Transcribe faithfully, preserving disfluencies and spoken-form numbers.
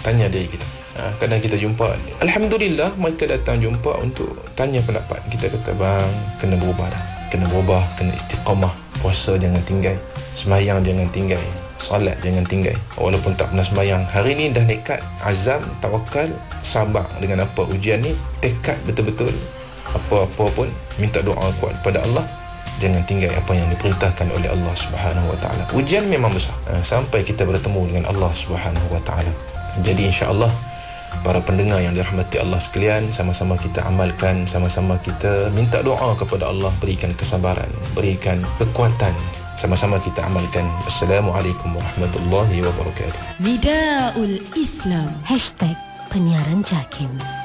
tanya diri kita. Ha, kadang kita jumpa, alhamdulillah mereka datang jumpa untuk tanya pendapat. Kita kata, bang, kena berubah dah, kena berubah, kena istiqamah, puasa jangan tinggal, sembahyang jangan tinggal, solat jangan tinggal. Walaupun tak pernah sembahyang, hari ni dah nekat, azam, tawakal, sabar dengan apa ujian ni, tekad betul-betul, apa-apa pun minta doa kuat kepada Allah, jangan tinggal apa yang diperintahkan oleh Allah Subhanahu Wa Taala. Ujian memang besar, ha, sampai kita bertemu dengan Allah Subhanahu Wa Taala. Jadi insya-Allah para pendengar yang dirahmati Allah sekalian, sama-sama kita amalkan, sama-sama kita minta doa kepada Allah, berikan kesabaran, berikan kekuatan, sama-sama kita amalkan. Assalamualaikum warahmatullahi wabarakatuh. Nidaul Islam Hashtag Penyiaran Jakim.